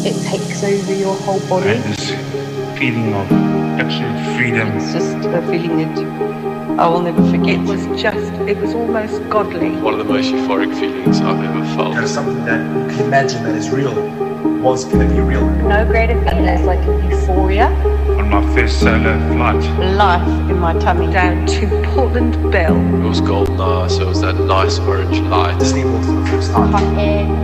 it takes over your whole body. And this feeling of absolute freedom. It's just a feeling that I will never forget. It was almost godly. One of the most euphoric feelings I've ever felt. There's something that you can imagine that is real, was going to be real. No greater feeling. It's like a euphoria. On my first solo flight. Life in my tummy. Down to Portland Bill. It was golden hour, so it was that nice orange light. Disney World for the first time. Hot air.